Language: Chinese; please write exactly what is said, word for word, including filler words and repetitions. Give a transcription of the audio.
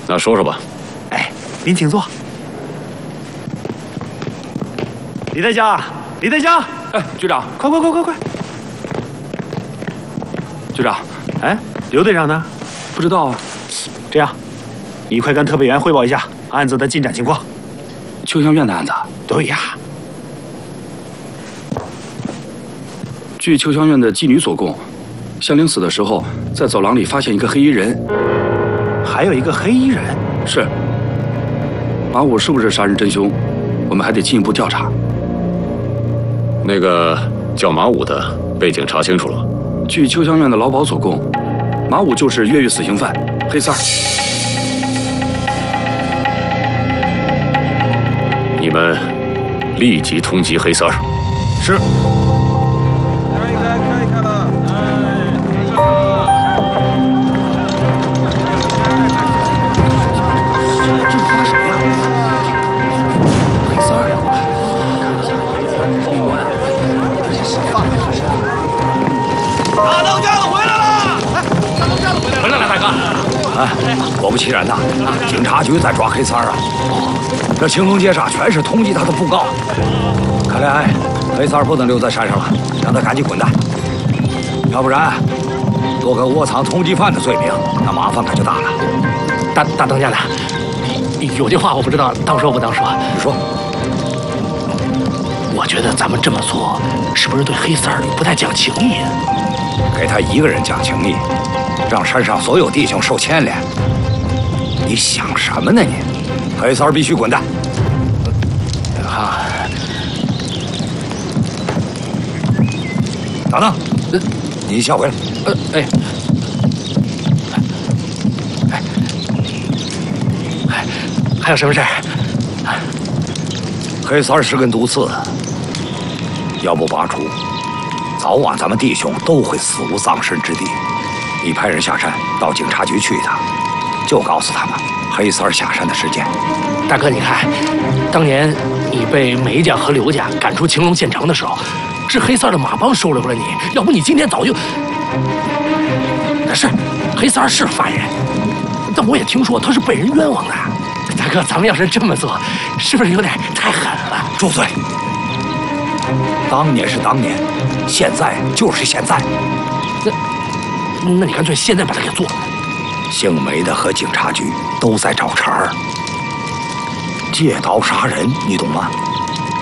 那说说吧。 哎，您请坐。李代家，李代家， 哎，局长， 快快快快快！ 局长， 哎，刘队长呢？ 不知道啊。 这样，你快跟特派员汇报一下案子的进展情况。 秋香院的案子？ 对呀。 据秋香院的妓女所供，香菱死的时候，在走廊里发现一个黑衣人。 还有一个黑衣人？ 是。马武是不是杀人真凶？我们还得进一步调查。 那个叫马武的被警查清楚了。 据秋香院的老鸨所供，马武就是越狱死刑犯黑三儿。 你们立即通缉黑三儿。 是。 可以看，可以看了。 这是他谁呀？黑三儿呀！ 大当家的回来了！哎，大当家的回来了！ 回来了，大哥。 哎，果不其然呐，警察局在抓黑三儿啊！这青龙街上全是通缉他的布告，看来黑三儿不能留在山上了，让他赶紧滚蛋，要不然多个窝藏通缉犯的罪名，那麻烦可就大了。 大大当家的，有句话我不知道当说不当说。 你说。 我觉得咱们这么做，是不是对黑三儿不太讲情义啊？ 给他一个人讲情义，让山上所有弟兄受牵连，你想什么呢你？黑三儿必须滚蛋！ 啊！ 等等，你先回来。 呃，哎，哎，哎，还有什么事儿？ 黑三儿是根毒刺，要不拔除，早晚咱们弟兄都会死无葬身之地。你派人下山到警察局去一趟，就告诉他们黑三儿下山的时间。 大哥，你看，当年你被梅家和刘家赶出青龙县城的时候，是黑三儿的马帮收留了你，要不你今天早就……是，黑三儿是犯人，但我也听说他是被人冤枉的。大哥，咱们要是这么做，是不是有点太狠了？ 住嘴！当年是当年，现在就是现在。 那，那你干脆现在把他给做了。 姓梅的和警察局都在找茬儿，借刀杀人，你懂吗？